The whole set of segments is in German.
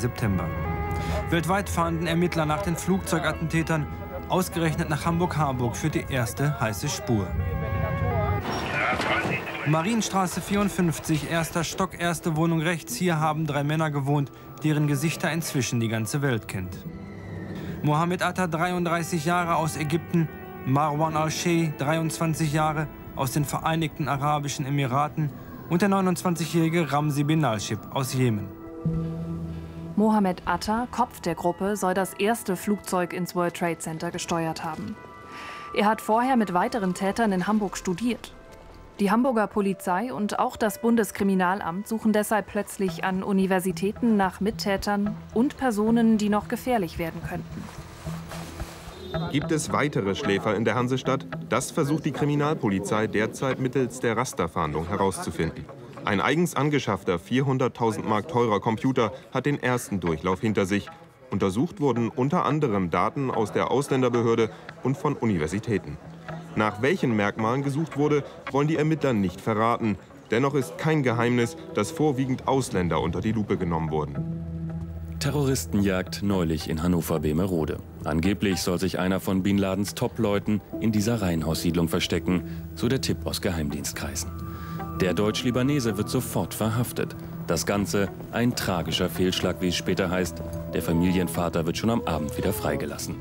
September. Weltweit fahnden Ermittler nach den Flugzeugattentätern. Ausgerechnet nach Hamburg-Harburg für die erste heiße Spur. Marienstraße 54, erster Stock, erste Wohnung rechts. Hier haben 3 Männer gewohnt, deren Gesichter inzwischen die ganze Welt kennt. Mohammed Atta, 33 Jahre, aus Ägypten. Marwan al-Sheikh, 23 Jahre, aus den Vereinigten Arabischen Emiraten. Und der 29-jährige Ramzi bin Nalshib aus Jemen. Mohammed Atta, Kopf der Gruppe, soll das erste Flugzeug ins World Trade Center gesteuert haben. Er hat vorher mit weiteren Tätern in Hamburg studiert. Die Hamburger Polizei und auch das Bundeskriminalamt suchen deshalb plötzlich an Universitäten nach Mittätern und Personen, die noch gefährlich werden könnten. Gibt es weitere Schläfer in der Hansestadt? Das versucht die Kriminalpolizei derzeit mittels der Rasterfahndung herauszufinden. Ein eigens angeschaffter 400.000 Mark teurer Computer hat den ersten Durchlauf hinter sich. Untersucht wurden unter anderem Daten aus der Ausländerbehörde und von Universitäten. Nach welchen Merkmalen gesucht wurde, wollen die Ermittler nicht verraten. Dennoch ist kein Geheimnis, dass vorwiegend Ausländer unter die Lupe genommen wurden. Terroristenjagd neulich in Hannover-Bemerode. Angeblich soll sich einer von Bin Ladens Top-Leuten in dieser Reihenhaussiedlung verstecken, so der Tipp aus Geheimdienstkreisen. Der Deutsch-Libanese wird sofort verhaftet. Das Ganze ein tragischer Fehlschlag, wie es später heißt. Der Familienvater wird schon am Abend wieder freigelassen.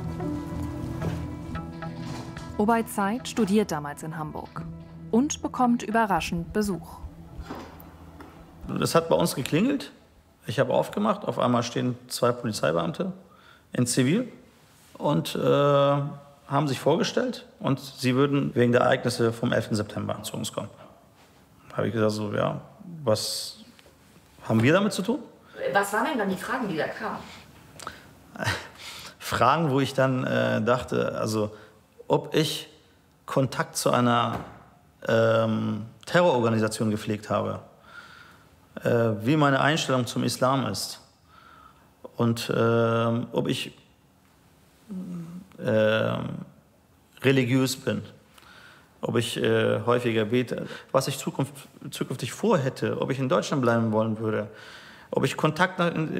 Obaid Said studiert damals in Hamburg und bekommt überraschend Besuch. Das hat bei uns geklingelt. Ich habe aufgemacht. Auf einmal stehen 2 Polizeibeamte in Zivil und haben sich vorgestellt. Und sie würden wegen der Ereignisse vom 11. September zu uns kommen. Habe ich gesagt, so, ja, was haben wir damit zu tun? Was waren denn dann die Fragen, die da kamen? Fragen, wo ich dann dachte, also ob ich Kontakt zu einer Terrororganisation gepflegt habe, wie meine Einstellung zum Islam ist und ob ich religiös bin, ob ich häufiger bete, was ich zukünftig vorhätte, ob ich in Deutschland bleiben wollen würde, ob ich Kontakt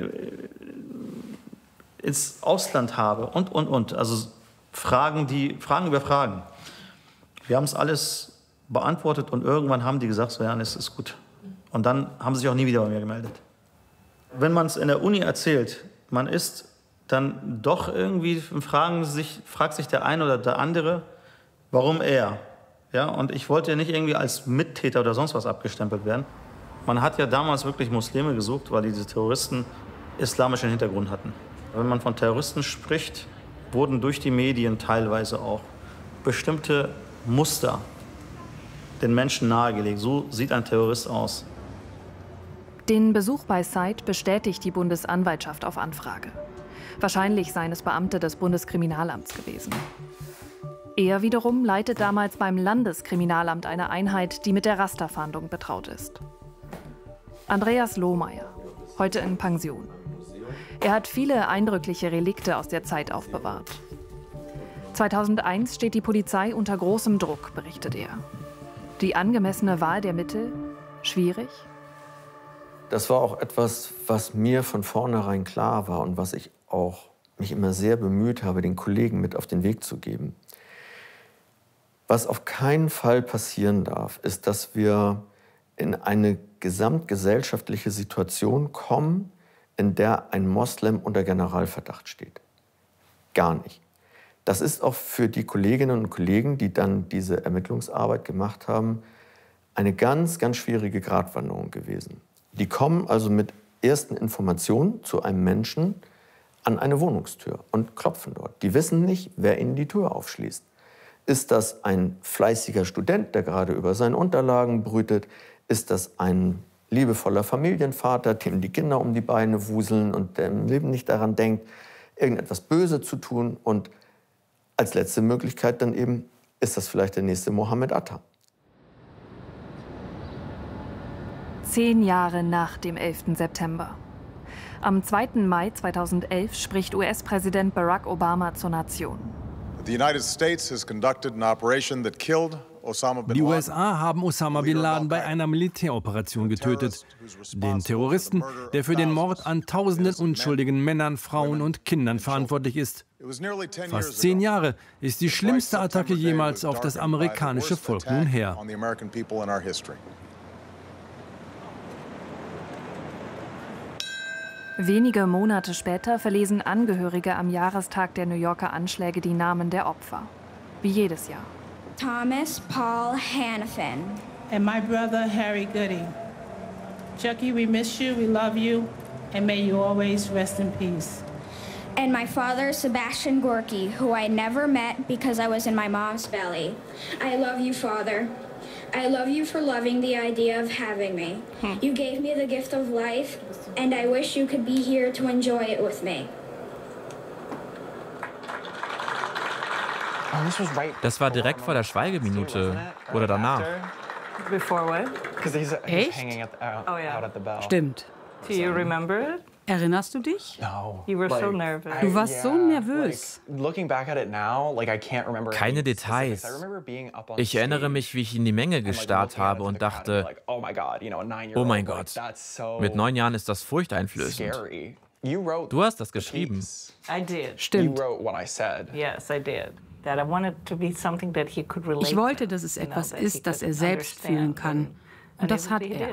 ins Ausland habe und. Also Fragen über Fragen. Wir haben es alles beantwortet und irgendwann haben die gesagt, so, ja, es ist gut. Und dann haben sie sich auch nie wieder bei mir gemeldet. Wenn man es in der Uni erzählt, man ist dann doch irgendwie, fragt sich der eine oder der andere, warum er? Ja, und ich wollte ja nicht irgendwie als Mittäter oder sonst was abgestempelt werden. Man hat ja damals wirklich Muslime gesucht, weil diese Terroristen islamischen Hintergrund hatten. Wenn man von Terroristen spricht, wurden durch die Medien teilweise auch bestimmte Muster den Menschen nahegelegt. So sieht ein Terrorist aus. Den Besuch bei Said bestätigt die Bundesanwaltschaft auf Anfrage. Wahrscheinlich seien es Beamte des Bundeskriminalamts gewesen. Er wiederum leitet damals beim Landeskriminalamt eine Einheit, die mit der Rasterfahndung betraut ist. Andreas Lohmeier, heute in Pension. Er hat viele eindrückliche Relikte aus der Zeit aufbewahrt. 2001 steht die Polizei unter großem Druck, berichtet er. Die angemessene Wahl der Mittel schwierig? Das war auch etwas, was mir von vornherein klar war und was ich auch mich immer sehr bemüht habe, den Kollegen mit auf den Weg zu geben. Was auf keinen Fall passieren darf, ist, dass wir in eine gesamtgesellschaftliche Situation kommen, in der ein Moslem unter Generalverdacht steht. Gar nicht. Das ist auch für die Kolleginnen und Kollegen, die dann diese Ermittlungsarbeit gemacht haben, eine ganz, ganz schwierige Gratwanderung gewesen. Die kommen also mit ersten Informationen zu einem Menschen an eine Wohnungstür und klopfen dort. Die wissen nicht, wer ihnen die Tür aufschließt. Ist das ein fleißiger Student, der gerade über seine Unterlagen brütet? Ist das ein liebevoller Familienvater, dem die Kinder um die Beine wuseln und der im Leben nicht daran denkt, irgendetwas Böse zu tun? Und als letzte Möglichkeit dann eben, ist das vielleicht der nächste Mohammed Atta. 10 Jahre nach dem 11. September. Am 2. Mai 2011 spricht US-Präsident Barack Obama zur Nation. The United States has conducted an operation that killed Die USA haben Osama Bin Laden bei einer Militäroperation getötet. Den Terroristen, der für den Mord an tausenden unschuldigen Männern, Frauen und Kindern verantwortlich ist. Fast 10 Jahre ist die schlimmste Attacke jemals auf das amerikanische Volk nun her. Wenige Monate später verlesen Angehörige am Jahrestag der New Yorker Anschläge die Namen der Opfer. Wie jedes Jahr. Thomas Paul Hannafin. And my brother Harry Goody. Chucky, we miss you, we love you, and may you always rest in peace. And my father Sebastian Gorky, who I never met because I was in my mom's belly. I love you, Father. I love you for loving the idea of having me. You gave me the gift of life, and I wish you could be here to enjoy it with me. Das war direkt vor der Schweigeminute oder danach. Echt? Stimmt. Erinnerst du dich? Du warst so nervös. Keine Details. Ich erinnere mich, wie ich in die Menge gestarrt habe und dachte, oh mein Gott, mit 9 Jahren ist das furchteinflößend. Du hast das geschrieben. Stimmt. Ich wollte, dass es etwas ist, das er selbst fühlen kann. Und das hat er.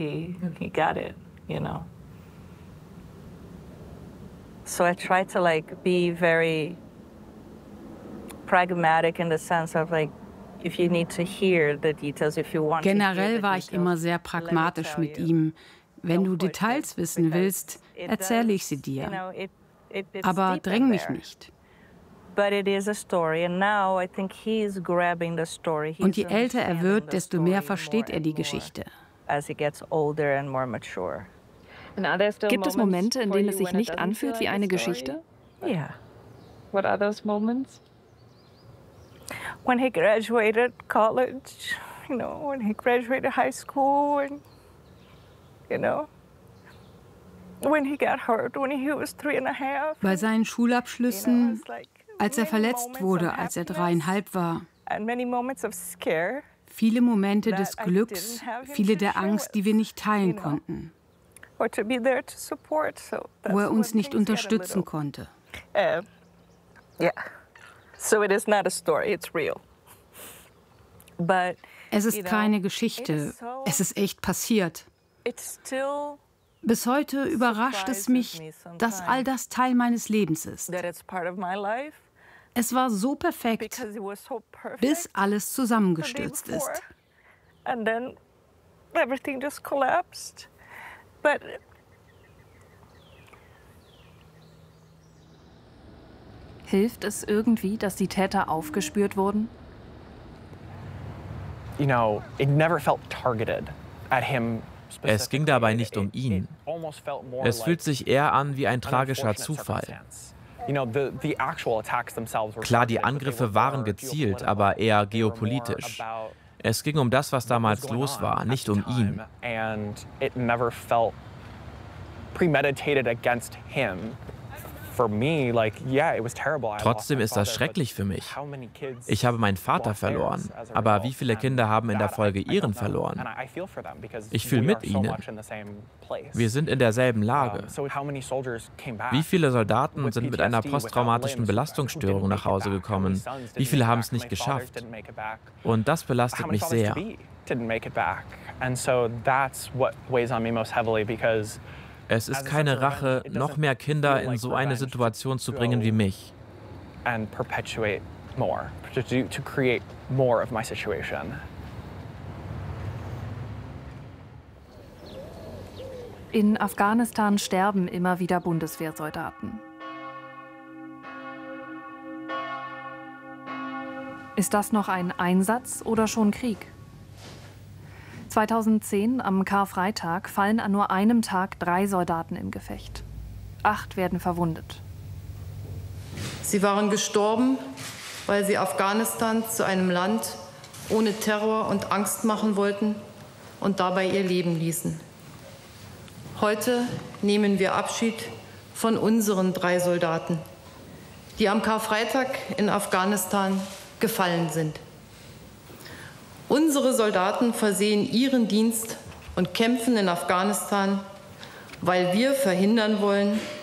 So I try to be very pragmatic in the sense of if you need to hear the details, if you want. Generell war ich immer sehr pragmatisch mit ihm. Wenn du Details wissen willst, erzähle ich sie dir. Aber dräng mich nicht. Und je älter er wird, desto mehr versteht er die Geschichte. Gibt es Momente, in denen es sich nicht anfühlt wie eine Geschichte? Ja. What are those moments? When he graduated college, when he graduated high school, and when he got hurt when he was 3.5. Bei seinen Schulabschlüssen, als er verletzt wurde, als er 3,5 war. Viele Momente des Glücks, viele der Angst, die wir nicht teilen konnten. Wo er uns nicht unterstützen konnte. Es ist keine Geschichte, es ist echt passiert. Bis heute überrascht es mich, dass all das Teil meines Lebens ist. Es war so perfekt, bis alles zusammengestürzt ist. Hilft es irgendwie, dass die Täter aufgespürt wurden? Es ging dabei nicht um ihn. Es fühlt sich eher an wie ein tragischer Zufall. Klar, die Angriffe waren gezielt, aber eher geopolitisch. Es ging um das, was damals los war, nicht um ihn. Trotzdem ist das schrecklich für mich. Ich habe meinen Vater verloren, aber wie viele Kinder haben in der Folge ihren verloren? Ich fühle mit ihnen. Wir sind in derselben Lage. Wie viele Soldaten sind mit einer posttraumatischen Belastungsstörung nach Hause gekommen? Wie viele haben es nicht geschafft? Und das belastet mich sehr. Es ist keine Rache, noch mehr Kinder in so eine Situation zu bringen wie mich. In Afghanistan sterben immer wieder Bundeswehrsoldaten. Ist das noch ein Einsatz oder schon Krieg? 2010 am Karfreitag fallen an nur einem Tag 3 Soldaten im Gefecht. 8 werden verwundet. Sie waren gestorben, weil sie Afghanistan zu einem Land ohne Terror und Angst machen wollten und dabei ihr Leben ließen. Heute nehmen wir Abschied von unseren 3 Soldaten, die am Karfreitag in Afghanistan gefallen sind. Unsere Soldaten versehen ihren Dienst und kämpfen in Afghanistan, weil wir verhindern wollen,